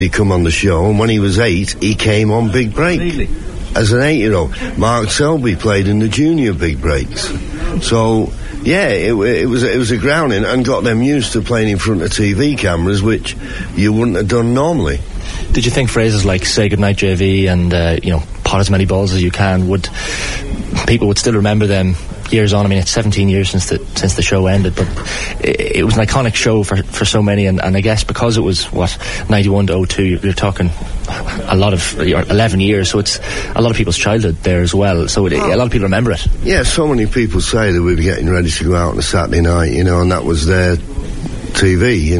He come on the show, and when he was 8, he came on Big Break. Really? As an 8-year-old. Mark Selby played in the junior Big Breaks. So, yeah, it was a grounding, and got them used to playing in front of TV cameras, which you wouldn't have done normally. Did you think phrases like "Say Goodnight, JV" and pot as many balls as you can, people would still remember them years on? I mean, it's 17 years since the show ended, but it was an iconic show for so many, and I guess because it was 91 to 02, you're talking a lot of 11 years, so it's a lot of people's childhood there as well, so a lot of people remember it. Yeah, so many people say that we were getting ready to go out on a Saturday night, and that was their TV,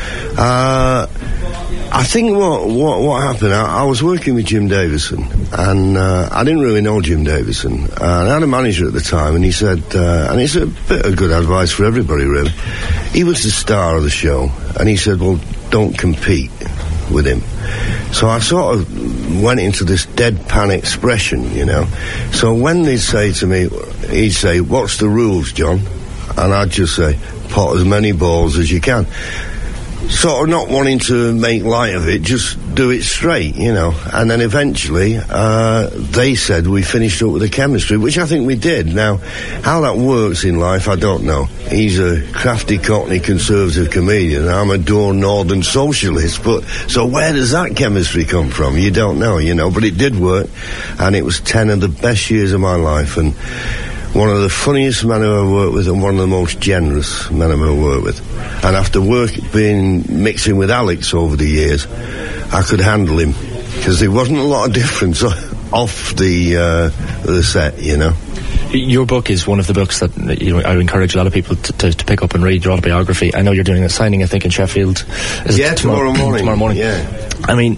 I think what happened, I was working with Jim Davison, and I didn't really know Jim Davison. I had a manager at the time, and he said, and it's a bit of good advice for everybody, really. He was the star of the show, and he said, well, don't compete with him. So I sort of went into this deadpan expression, So when they'd say to me, he'd say, what's the rules, John? And I'd just say, pot as many balls as you can. Sort of not wanting to make light of it, just do it straight, And then eventually, they said we finished up with the chemistry, which I think we did. Now, how that works in life, I don't know. He's a crafty Cockney conservative comedian, and I'm a Dawn Northern socialist, so where does that chemistry come from? You don't know, but it did work, and it was 10 of the best years of my life, and one of the funniest men I've ever worked with, and one of the most generous men I've ever worked with. And after mixing with Alex over the years, I could handle him, because there wasn't a lot of difference off the set, Your book is one of the books that I encourage a lot of people to pick up and read. Your autobiography. I know you're doing a signing, I think, in Sheffield. Tomorrow morning. Tomorrow morning. Yeah. I mean,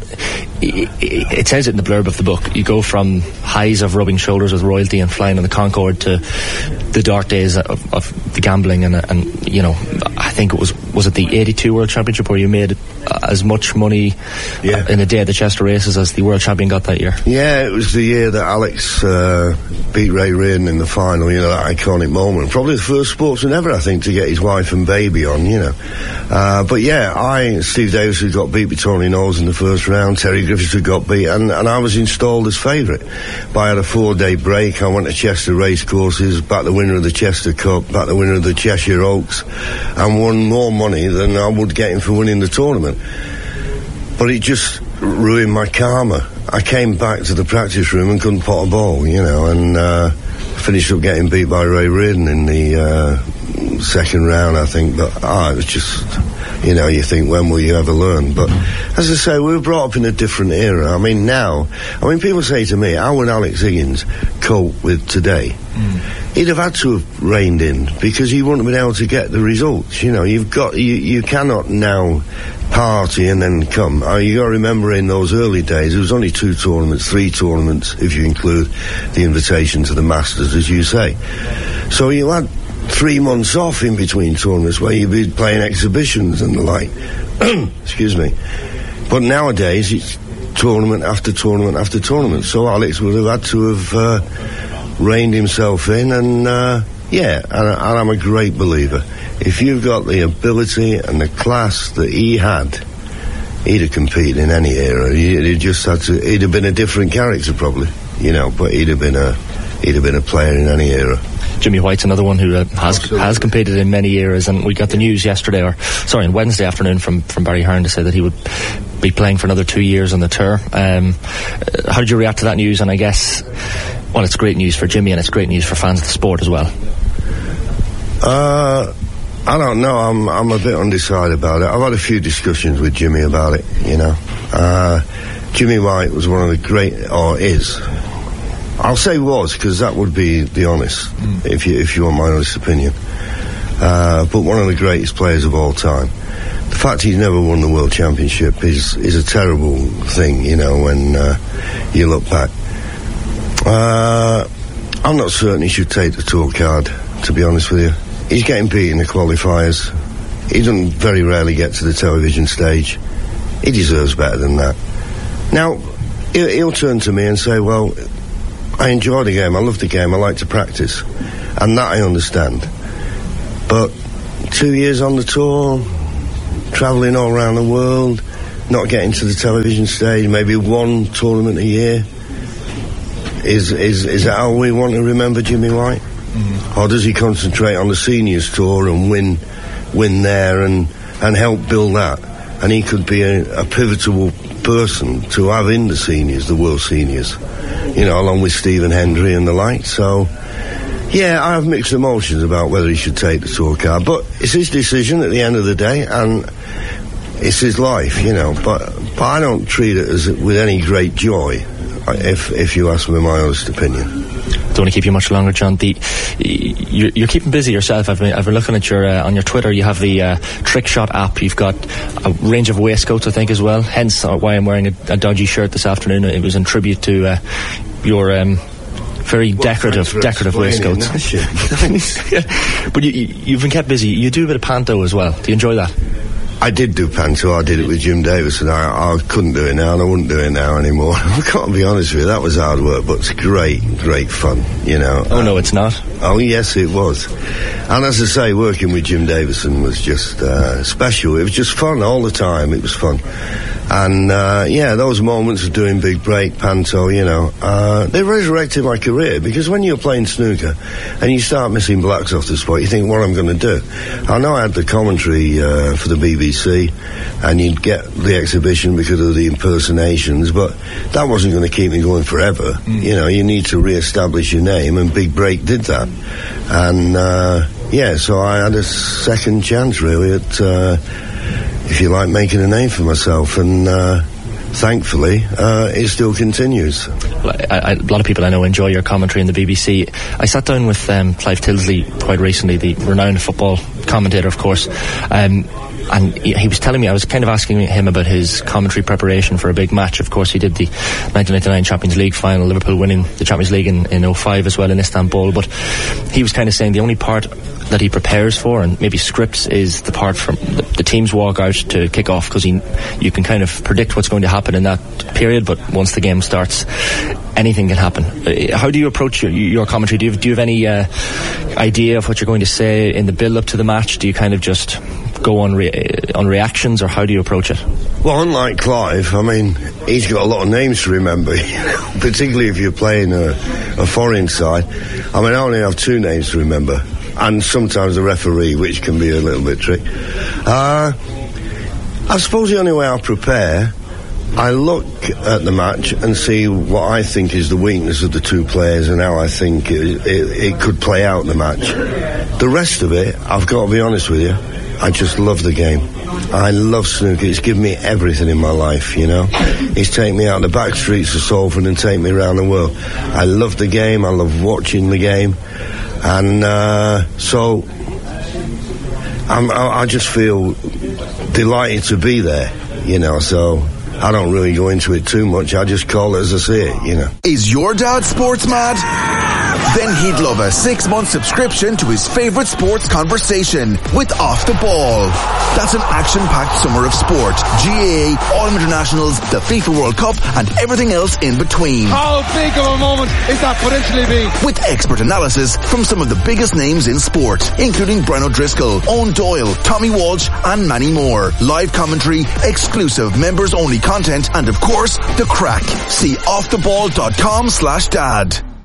it says it in the blurb of the book. You go from highs of rubbing shoulders with royalty and flying on the Concorde to the dark days of the gambling and I think it was it the 82 World Championship where you made as much money in a day at the Chester races as the world champion got that year? Yeah, it was the year that Alex beat Ray Reardon in the final, that iconic moment. Probably the first sportsman ever, I think, to get his wife and baby on, But yeah, Steve Davis had got beat by Tony Knowles in the first round, Terry Griffiths had got beat, and I was installed as favourite. But I had a 4-day break, I went to Chester racecourses, back the winner of the Chester Cup, back the winner of the Cheshire Oaks, and won more money than I would get him for winning the tournament. But it just ruined my karma. I came back to the practice room and couldn't pot a ball, and finished up getting beat by Ray Reardon in the second round, I think. But it was just, you think, when will you ever learn? But as I say, we were brought up in a different era. I mean, people say to me, how would Alex Higgins cope with today? He'd have had to have reined in, because he wouldn't have been able to get the results. You cannot now party and then come. You got to remember, in those early days, there was only 2 tournaments, 3 tournaments, if you include the invitation to the Masters, as you say. So you had 3 months off in between tournaments where you'd be playing exhibitions and the like. Excuse me. But nowadays, it's tournament after tournament after tournament. So Alex would have had to have reined himself in, and I'm a great believer. If you've got the ability and the class that he had, he'd have competed in any era. He'd have been a different character probably, but he'd have been a player in any era. Jimmy White's another one who has competed in many eras, and we got the news on Wednesday afternoon from Barry Hearn to say that he would be playing for another 2 years on the tour. How did you react to that news? And I guess, it's great news for Jimmy, and it's great news for fans of the sport as well. I don't know. I'm a bit undecided about it. I've had a few discussions with Jimmy about it, Jimmy White was one of the great, or is. I'll say was, because that would be the honest, if you want my honest opinion. But one of the greatest players of all time. The fact he's never won the World Championship is a terrible thing, when you look back. I'm not certain he should take the tour card, to be honest with you. He's getting beat in the qualifiers. He doesn't very rarely get to the television stage. He deserves better than that. Now, he'll turn to me and say, well, I enjoy the game, I love the game, I like to practice. And that I understand. But 2 years on the tour, travelling all around the world, not getting to the television stage, maybe one tournament a year? Is that how we want to remember Jimmy White? Or does he concentrate on the seniors tour and win there and help build that? And he could be a pivotal person to have in the seniors, the world seniors, along with Stephen Hendry and the like. So, yeah, I have mixed emotions about whether he should take the tour card, but it's his decision at the end of the day, and it's his life, but I don't treat it as with any great joy, if you ask me my honest opinion. Don't want to keep you much longer, John. You're keeping busy yourself. I've been looking at your on your Twitter. You have the Trick Shot app. You've got a range of waistcoats, I think, as well. Hence why I'm wearing a dodgy shirt this afternoon. It was in tribute to your very decorative waistcoats. But you've been kept busy. You do a bit of panto as well. Do you enjoy that? I did do panto. I did it with Jim Davis, and I couldn't do it now, and I wouldn't do it now anymore. I can't be honest with you, that was hard work, but it's great fun, Oh, no, it's not. Oh, yes, it was. And as I say, working with Jim Davison was just special. It was just fun all the time. It was fun. And, those moments of doing Big Break, panto, they resurrected my career, because when you're playing snooker and you start missing blacks off the spot, you think, what am I going to do? I know I had the commentary for the BBC, and you'd get the exhibition because of the impersonations, but that wasn't going to keep me going forever. You need to re-establish your name, and Big Break did that. And, so I had a second chance, really, at, if you like, making a name for myself, and thankfully it still continues. A lot of people I know enjoy your commentary in the BBC. I sat down with Clive Tilsley quite recently, the renowned football commentator, of course, and he was telling me, I was kind of asking him about his commentary preparation for a big match. Of course, he did the 1999 Champions League final, Liverpool winning the Champions League in 2005 as well in Istanbul, but he was kind of saying the only part that he prepares for and maybe scripts is the part from the teams walk out to kick off, because you can kind of predict what's going to happen in that period, but once the game starts, anything can happen. How do you approach your commentary? Do you have any idea of what you're going to say in the build up to the match? Do you kind of just go on reactions, or how do you approach it? Well, unlike Clive, I mean, he's got a lot of names to remember, particularly if you're playing a foreign side. I mean, I only have 2 names to remember, and sometimes the referee, which can be a little bit tricky. I suppose the only way I prepare, I look at the match and see what I think is the weakness of the 2 players and how I think it could play out in the match. The rest of it, I've got to be honest with you, I just love the game. I love snooker. It's given me everything in my life, It's taken me out the back streets of Salford and taken me around the world. I love the game. I love watching the game. And so I just feel delighted to be there, so I don't really go into it too much. I just call it as I see it, Is your dad sports mad? Then he'd love a 6-month subscription to his favourite sports conversation with Off the Ball. That's an action-packed summer of sport. GAA, Autumn Internationals, the FIFA World Cup, and everything else in between. How big of a moment is that potentially be? With expert analysis from some of the biggest names in sport, including Brian O'Driscoll, Owen Doyle, Tommy Walsh, and many more. Live commentary, exclusive members-only content, and of course, the crack. See offtheball.com/dad.